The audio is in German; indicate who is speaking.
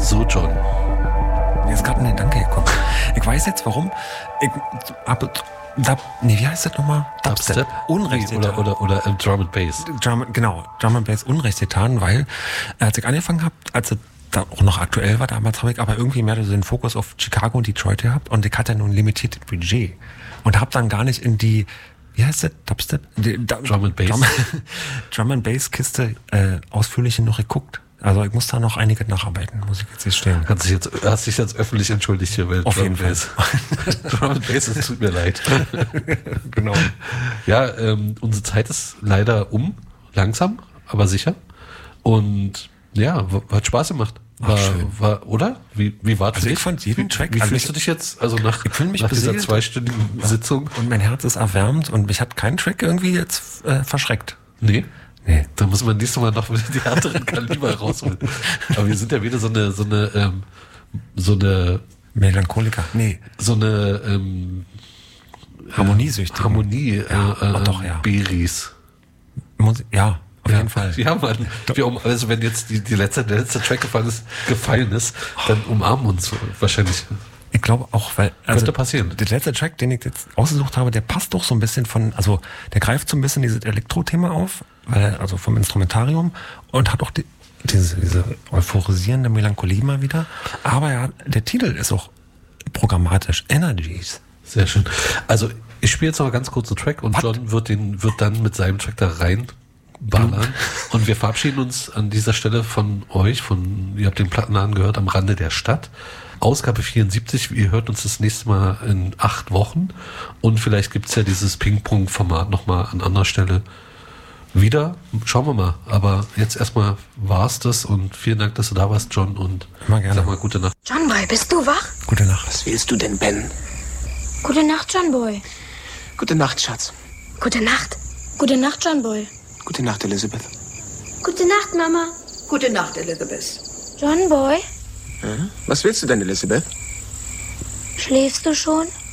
Speaker 1: So, John.
Speaker 2: Mir ist gerade ein Gedanke gekommen. Ich weiß jetzt, warum. Wie heißt das nochmal?
Speaker 1: Dubstep?
Speaker 2: Unrecht getan.
Speaker 1: Oder Drum and Bass.
Speaker 2: Drum and Bass Unrecht getan, weil als ich angefangen habe, als es da auch noch aktuell war, damals habe ich aber irgendwie mehr so den Fokus auf Chicago und Detroit gehabt und ich hatte nur ein limitiertes Budget und habe dann gar nicht in die, wie heißt das, Dubstep?
Speaker 1: Drum and Bass.
Speaker 2: Drum and Bass Kiste ausführlich noch geguckt. Also ich muss da noch einige nacharbeiten, muss ich jetzt hier stehen.
Speaker 1: Hast dich jetzt öffentlich entschuldigt hier, weil
Speaker 2: auf jeden Fall.
Speaker 1: Drum and Bass, es tut mir leid.
Speaker 2: Genau.
Speaker 1: Ja, unsere Zeit ist leider langsam, aber sicher. Und ja, hat Spaß gemacht. War, oder? Wie war das?
Speaker 2: Also ich fand jeden Track.
Speaker 1: Wie fühlst du dich jetzt? Also nach dieser 2-stündigen Sitzung?
Speaker 2: Und mein Herz ist erwärmt und mich hat kein Track irgendwie jetzt verschreckt.
Speaker 1: Nee. Da muss man nächstes Mal noch die härteren Kaliber rausholen. Aber wir sind ja wieder so eine
Speaker 2: Melancholiker. Nee.
Speaker 1: So eine
Speaker 2: Harmoniesüchtige.
Speaker 1: Doch, ja. Beris.
Speaker 2: Ja, auf jeden Fall.
Speaker 1: Ja, Mann. Also wenn jetzt der letzte Track gefallen ist, dann umarmen wir uns wahrscheinlich.
Speaker 2: Ich glaube auch, weil...
Speaker 1: Könnte passieren.
Speaker 2: Der letzte Track, den ich jetzt ausgesucht habe, der passt doch so ein bisschen der greift so ein bisschen dieses Elektro-Thema auf, also vom Instrumentarium und hat auch diese euphorisierende Melancholie mal wieder. Aber ja, der Titel ist auch programmatisch. Energies.
Speaker 1: Sehr schön. Also ich spiele jetzt noch ganz kurz den Track und John wird dann mit seinem Track da reinballern. Und wir verabschieden uns an dieser Stelle von euch, ihr habt den Plattenladen gehört, am Rande der Stadt. Ausgabe 74, ihr hört uns das nächste Mal in 8 Wochen und vielleicht gibt es ja dieses Ping-Pong-Format nochmal an anderer Stelle wieder. Schauen wir mal, aber jetzt erstmal war's das und vielen Dank, dass du da warst, John, und
Speaker 2: immer gerne.
Speaker 1: Sag mal gute Nacht.
Speaker 3: John Boy, bist du wach?
Speaker 2: Gute Nacht.
Speaker 4: Was willst du denn, Ben?
Speaker 3: Gute Nacht, John Boy.
Speaker 4: Gute Nacht, Schatz.
Speaker 3: Gute Nacht. Gute Nacht, John Boy.
Speaker 4: Gute Nacht, Elizabeth.
Speaker 3: Gute Nacht, Mama.
Speaker 5: Gute Nacht, Elizabeth.
Speaker 3: John Boy?
Speaker 4: Was willst du denn, Elizabeth?
Speaker 3: Schläfst du schon?